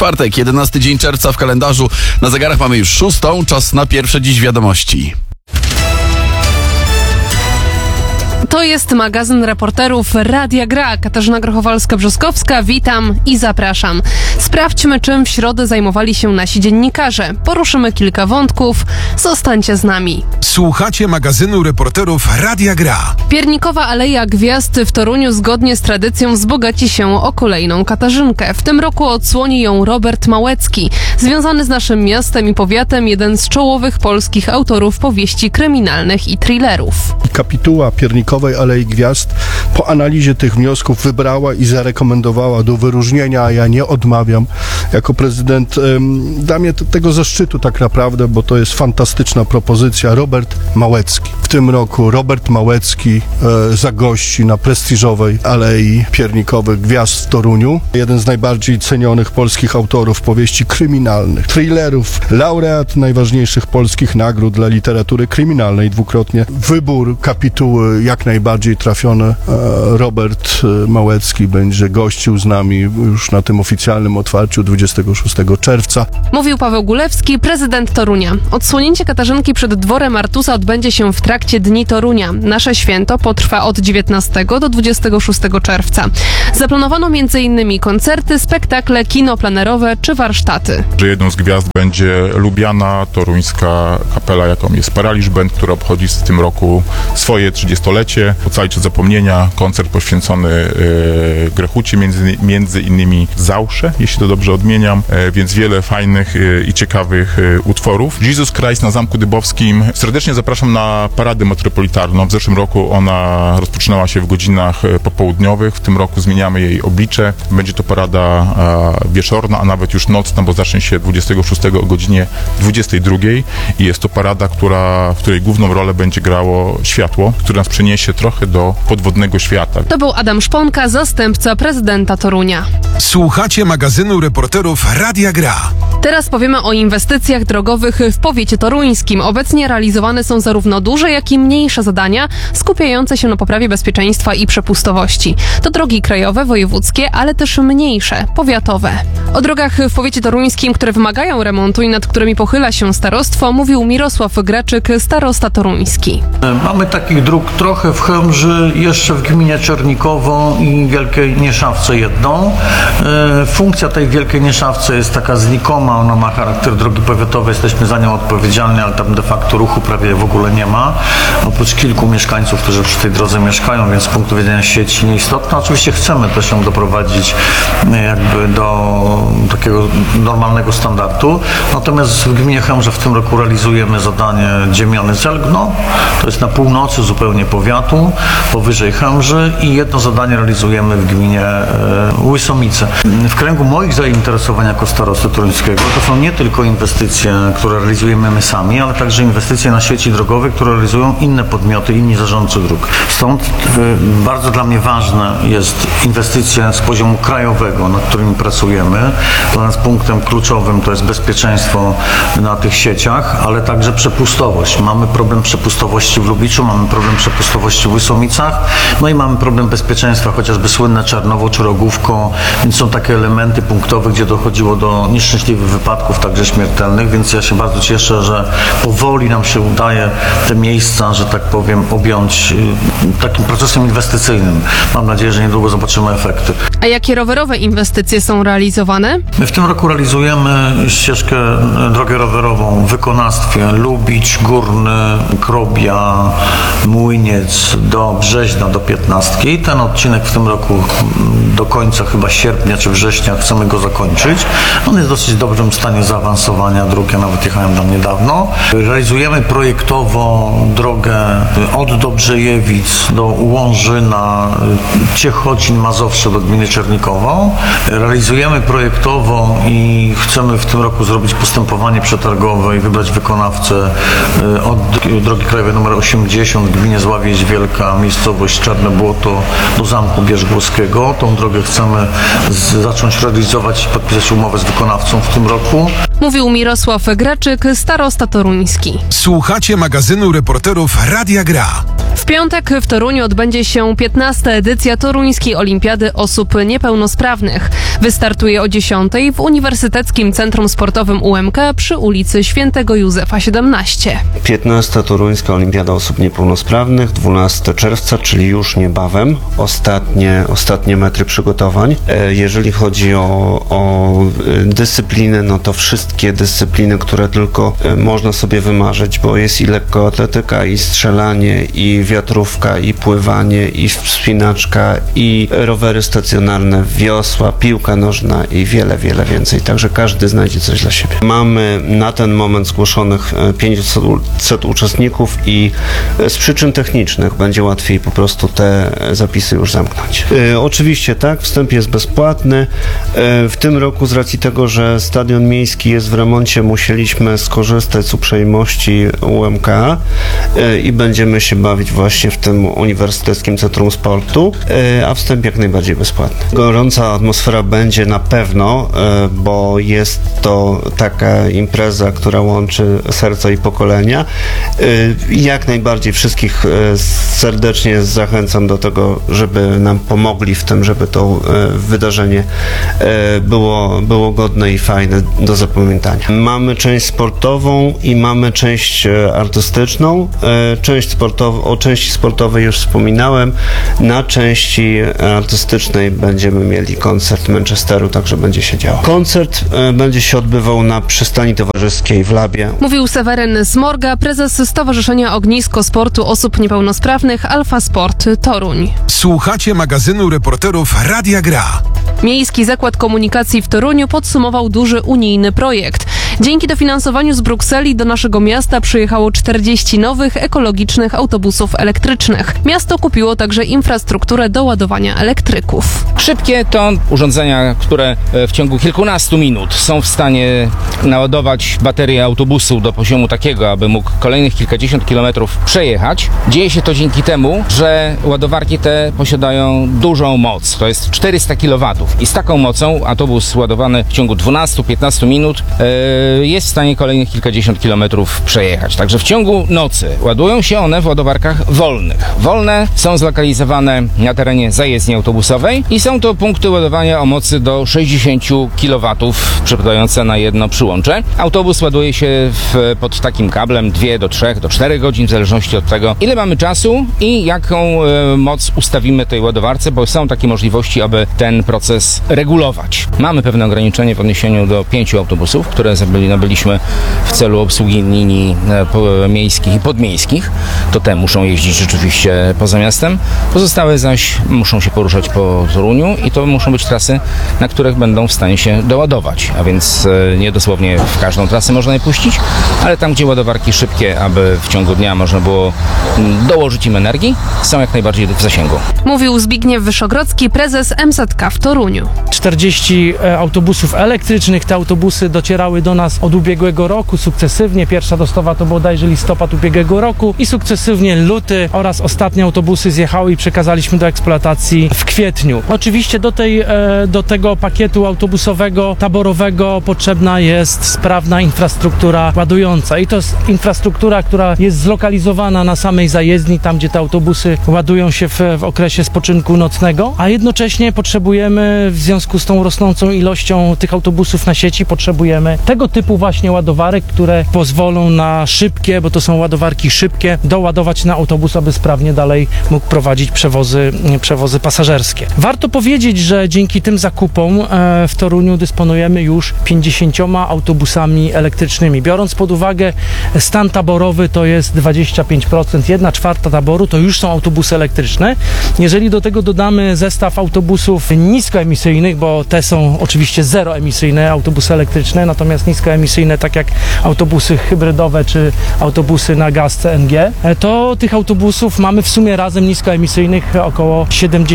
Czwartek, 11 dzień czerwca w kalendarzu. Na zegarach mamy już 6. Czas na pierwsze dziś wiadomości. To jest magazyn reporterów Radia Gra. Katarzyna Grochowalska-Brzoskowska, witam i zapraszam. Sprawdźmy, czym w środę zajmowali się nasi dziennikarze. Poruszymy kilka wątków. Zostańcie z nami. Słuchacie magazynu reporterów Radia Gra. Piernikowa Aleja Gwiazd w Toruniu zgodnie z tradycją wzbogaci się o kolejną Katarzynkę. W tym roku odsłoni ją Robert Małecki. Związany z naszym miastem i powiatem, jeden z czołowych polskich autorów powieści kryminalnych i thrillerów. Kapituła Piernikowej Alei Gwiazd po analizie tych wniosków wybrała i zarekomendowała do wyróżnienia, a ja nie odmawiam. Jako prezydent da mnie tego zaszczytu tak naprawdę, bo to jest fantastyczna propozycja. Robert Małecki. W tym roku Robert Małecki zagości na prestiżowej Alei Piernikowych Gwiazd w Toruniu. Jeden z najbardziej cenionych polskich autorów powieści kryminalnych, thrillerów, laureat najważniejszych polskich nagród dla literatury kryminalnej dwukrotnie. Wybór kapituły jak najbardziej trafiony. Robert Małecki będzie gościł z nami już na tym oficjalnym otwarciu 26 czerwca. Mówił Paweł Gulewski, prezydent Torunia. Odsłonięcie Katarzynki przed dworem Artusa odbędzie się w trakcie Dni Torunia. Nasze święto potrwa od 19 do 26 czerwca. Zaplanowano m.in. koncerty, spektakle, kino plenerowe czy warsztaty. Że jedną z gwiazd będzie lubiana toruńska kapela, jaką jest Paraliż Band, która obchodzi w tym roku swoje 30-lecie. Ocalić od zapomnienia, koncert poświęcony Grechucie, między innymi Zausze, jeśli to dobrze odmieniam, więc wiele fajnych i ciekawych utworów. Jesus Christ na Zamku Dybowskim. Serdecznie zapraszam na paradę metropolitarną. W zeszłym roku ona rozpoczynała się w godzinach popołudniowych. W tym roku zmieniamy jej oblicze. Będzie to parada wieczorna, a nawet już nocna, bo zacznie się 26 o godzinie 22 i jest to parada, w której główną rolę będzie grało światło, które nas przeniesie trochę do podwodnego świata. To był Adam Szponka, zastępca prezydenta Torunia. Słuchacie magazynu reporterów Radia Gra. Teraz powiemy o inwestycjach drogowych w powiecie toruńskim. Obecnie realizowane są zarówno duże, jak i mniejsze zadania skupiające się na poprawie bezpieczeństwa i przepustowości. To drogi krajowe, wojewódzkie, ale też mniejsze, powiatowe. O drogach w powiecie toruńskim, które wymagają remontu i nad którymi pochyla się starostwo, mówił Mirosław Graczyk, starosta toruński. Mamy takich dróg trochę w Chełmży, jeszcze w gminie Czernikowo i Wielkiej Nieszawce jedną. Funkcja tej Wielkiej Nieszawce jest taka znikoma, ona ma charakter drogi powiatowej, jesteśmy za nią odpowiedzialni, ale tam de facto ruchu prawie w ogóle nie ma. Oprócz kilku mieszkańców, którzy przy tej drodze mieszkają, więc z punktu widzenia sieci nieistotna. Oczywiście chcemy też ją doprowadzić jakby do takiego normalnego standardu. Natomiast w gminie Chełmże w tym roku realizujemy zadanie Dziemiany-Zelgno. To jest na północy zupełnie powiatu, powyżej Chełmży, i jedno zadanie realizujemy w gminie Łysomice. W kręgu moich zainteresowań jako starosty toruńskiego to są nie tylko inwestycje, które realizujemy my sami, ale także inwestycje na sieci drogowe, które realizują inne podmioty, inni zarządcy dróg. Stąd bardzo dla mnie ważna jest inwestycja z poziomu krajowego, nad którymi pracujemy. Dla nas punktem kluczowym to jest bezpieczeństwo na tych sieciach, ale także przepustowość. Mamy problem przepustowości w Lubiczu, mamy problem przepustowości w Łysomicach, no i mamy problem bezpieczeństwa, chociażby słynne Czarnowo czy Rogówko, więc są takie elementy punktowe, gdzie dochodziło do nieszczęśliwych wypadków, także śmiertelnych, więc ja się bardzo cieszę, że powoli nam się udaje te miejsca, że tak powiem, objąć takim procesem inwestycyjnym. Mam nadzieję, że niedługo zobaczymy efekty. A jakie rowerowe inwestycje są realizowane? My w tym roku realizujemy drogę rowerową w wykonawstwie Lubicz, Górny, Krobia, Młyniec do Brzeźna, do Piętnastki. Ten odcinek w tym roku do końca chyba sierpnia czy września chcemy go zakończyć. On jest w dosyć dobrym stanie zaawansowania dróg, ja nawet jechałem tam niedawno. Realizujemy projektowo drogę od Dobrzejewic do Łążyna, Ciechocin, Mazowsze do gminy Czernikowo. Realizujemy projektowo i chcemy w tym roku zrobić postępowanie przetargowe i wybrać wykonawcę od drogi krajowej nr 80 w gminie Zławieź Wielka, miejscowość Czarne Błoto do Zamku Bierzgłowskiego. Tą drogę chcemy zacząć realizować i podpisać umowę z wykonawcą w tym roku. Mówił Mirosław Graczyk, starosta toruński. Słuchacie magazynu reporterów Radia Gra. W piątek w Toruniu odbędzie się 15. edycja Toruńskiej Olimpiady Osób Niepełnosprawnych. Wystartuje o 10 10 w Uniwersyteckim Centrum Sportowym UMK przy ulicy Świętego Józefa 17. 15. Toruńska Olimpiada Osób Niepełnosprawnych, 12 czerwca, czyli już niebawem. Ostatnie metry przygotowań. Jeżeli chodzi o dyscypliny, no to wszystkie dyscypliny, które tylko można sobie wymarzyć, bo jest i lekkoatletyka, i strzelanie, i wiatrówka, i pływanie, i wspinaczka, i rowery stacjonarne, wiosła, piłka nożna i wiele, wiele więcej. Także każdy znajdzie coś dla siebie. Mamy na ten moment zgłoszonych 500 uczestników i z przyczyn technicznych będzie łatwiej po prostu te zapisy już zamknąć. Oczywiście tak, wstęp jest bezpłatny. W tym roku z racji tego, że stadion miejski jest w remoncie, musieliśmy skorzystać z uprzejmości UMK i będziemy się bawić właśnie w tym Uniwersyteckim Centrum Sportu, a wstęp jak najbardziej bezpłatny. Gorąca atmosfera będzie na pewno, bo jest to taka impreza, która łączy serca i pokolenia. Jak najbardziej wszystkich serdecznie zachęcam do tego, żeby nam pomogli w tym, żeby to wydarzenie było godne i fajne do zapamiętania. Mamy część sportową i mamy część artystyczną. O części sportowej już wspominałem. Na części artystycznej będziemy mieli koncert Manchesteru, także będzie się działo. Koncert będzie się odbywał na przystani towarzyskiej w Labie. Mówił Seweryn Smorga, prezes Stowarzyszenia Ognisko Sportu Osób Niepełnosprawnych Alfa Sport Toruń. Słuchacie magazynu reporterów Radia Gra. Miejski Zakład Komunikacji w Toruniu podsumował duży unijny projekt. Dzięki dofinansowaniu z Brukseli do naszego miasta przyjechało 40 nowych, ekologicznych autobusów elektrycznych. Miasto kupiło także infrastrukturę do ładowania elektryków. Szybkie to urządzenia, które w ciągu kilkunastu minut są w stanie naładować baterię autobusu do poziomu takiego, aby mógł kolejnych kilkadziesiąt kilometrów przejechać. Dzieje się to dzięki temu, że ładowarki te posiadają dużą moc. To jest 400 kW. I z taką mocą autobus ładowany w ciągu 12-15 minut jest w stanie kolejnych kilkadziesiąt kilometrów przejechać. Także w ciągu nocy ładują się one w ładowarkach wolnych. Wolne są zlokalizowane na terenie zajezdni autobusowej i są to punkty ładowania o mocy do 60 kW przypadające na jedno przyłącze. Autobus ładuje się pod takim kablem 2 do 3 do 4 godzin, w zależności od tego, ile mamy czasu i jaką moc ustawimy tej ładowarce, bo są takie możliwości, aby ten proces regulować. Mamy pewne ograniczenie w odniesieniu do 5 autobusów, które nabyliśmy w celu obsługi linii miejskich i podmiejskich. To te muszą jeździć rzeczywiście poza miastem. Pozostałe zaś muszą się poruszać po Toruniu i to muszą być trasy, na których będą w stanie się doładować. A więc nie dosłownie w każdą trasę można je puścić, ale tam, gdzie ładowarki szybkie, aby w ciągu dnia można było dołożyć im energii, są jak najbardziej w zasięgu. Mówił Zbigniew Wyszogrodzki, prezes MZK w Toruniu. 40 autobusów elektrycznych. Te autobusy docierały do nas od ubiegłego roku sukcesywnie. Pierwsza dostawa to bodajże listopad ubiegłego roku i sukcesywnie luty oraz ostatnie autobusy zjechały i przekazaliśmy do eksploatacji w kwietniu. Oczywiście do tego pakietu autobusowego, taborowego potrzebna jest sprawna infrastruktura ładująca i to jest infrastruktura, która jest zlokalizowana na samej zajezdni, tam gdzie te autobusy ładują się w okresie spoczynku nocnego, a jednocześnie potrzebujemy w związku z tą rosnącą ilością tych autobusów na sieci, potrzebujemy tego typu właśnie ładowarek, które pozwolą na szybkie, bo to są ładowarki szybkie, doładować na autobus, aby sprawnie dalej mógł prowadzić przewozy pasażerskie. Warto powiedzieć, że dzięki tym zakupom w Toruniu dysponujemy już 50 autobusami elektrycznymi. Biorąc pod uwagę stan taborowy, to jest 25%, 1/4 taboru to już są autobusy elektryczne. Jeżeli do tego dodamy zestaw autobusów niskoemisyjnych, bo te są oczywiście zeroemisyjne autobusy elektryczne, natomiast niskoemisyjne, tak jak autobusy hybrydowe czy autobusy na gaz CNG, to tych autobusów mamy w sumie razem niskoemisyjnych około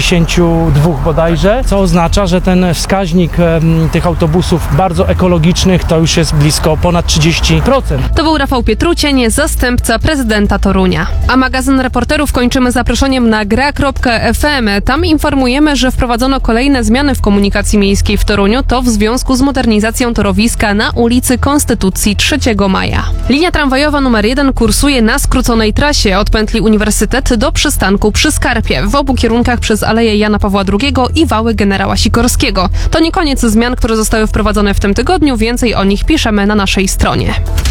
72 bodajże, co oznacza, że ten wskaźnik tych autobusów bardzo ekologicznych to już jest blisko ponad 30%. To był Rafał Pietrucień, zastępca prezydenta Torunia. A magazyn reporterów kończymy zaproszeniem na gra.fm. Tam informujemy, że wprowadzono kolejne zmiany w komunikacji miejskiej w Toruniu. To w związku z modernizacją torowiska na ulicy ulicy Konstytucji 3 maja. Linia tramwajowa numer 1 kursuje na skróconej trasie od pętli Uniwersytet do przystanku przy Skarpie, w obu kierunkach przez Aleję Jana Pawła II i wały Generała Sikorskiego. To nie koniec zmian, które zostały wprowadzone w tym tygodniu, więcej o nich piszemy na naszej stronie.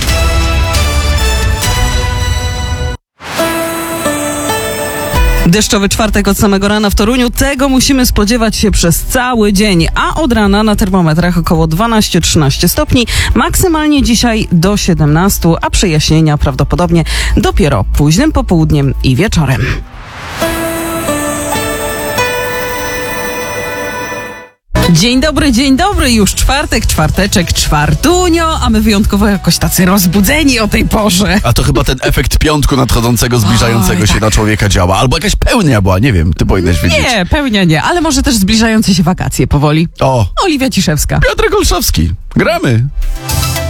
Deszczowy czwartek od samego rana w Toruniu. Tego musimy spodziewać się przez cały dzień, a od rana na termometrach około 12-13 stopni, maksymalnie dzisiaj do 17, a przejaśnienia prawdopodobnie dopiero późnym popołudniem i wieczorem. Dzień dobry, już czwarteczek, czwartunio, a my wyjątkowo jakoś tacy rozbudzeni o tej porze. A to chyba ten efekt piątku nadchodzącego, zbliżającego się na człowieka działa. Albo jakaś pełnia była, nie wiem, ty powinnaś wiedzieć. Nie, pełnia nie, ale może też zbliżające się wakacje powoli. O, Oliwia Ciszewska. Piotr Olszowski. Gramy.